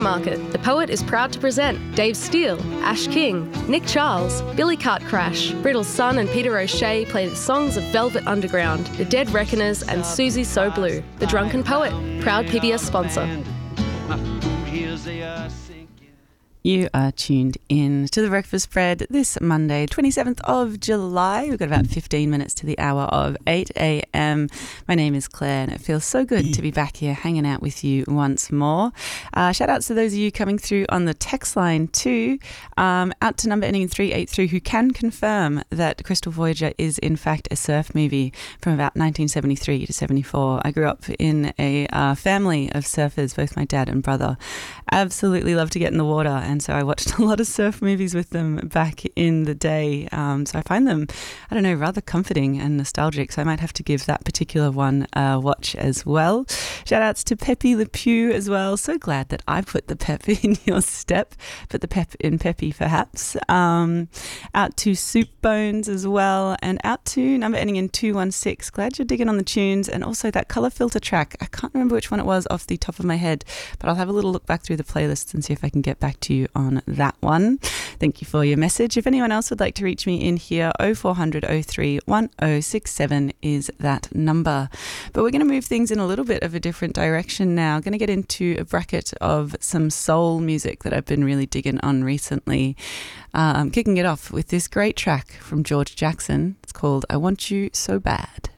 Market, The Poet is proud to present Dave Steele, Ash King, Nick Charles, Billy Cart Crash, Brittle's son and Peter O'Shea play the songs of Velvet Underground, The Dead Reckoners and Susie So Blue. The Drunken Poet, proud PBS sponsor. You are tuned in to The Breakfast Spread this Monday, 27th of July. We've got about 15 minutes to the hour of 8 a.m. My name is Claire and it feels so good to be back here hanging out with you once more. Shout outs to those of you coming through on the text line too. Out to number ending in 383 who can confirm that Crystal Voyager is in fact a surf movie from about 1973 to 74. I grew up in a family of surfers, both my dad and brother. Absolutely love to get in the water. And so I watched a lot of surf movies with them back in the day. So I find them, I don't know, rather comforting and nostalgic. So I might have to give that particular one a watch as well. Shout outs to Pepe Le Pew as well. So glad that I put the pep in your step. Put the pep in Pepe perhaps. Out to Soup Bones as well. And out to number ending in 216. Glad you're digging on the tunes. And also that Colour Filter track. I can't remember which one it was off the top of my head. But I'll have a little look back through the playlists and see if I can get back to you on that one. Thank you for your message. If anyone else would like to reach me in here, 0400 03 1067 is that number. But we're going to move things in a little bit of a different direction now. Going to get into a bracket of some soul music that I've been really digging on recently. I'm kicking it off with this great track from George Jackson. It's called I Want You So Bad.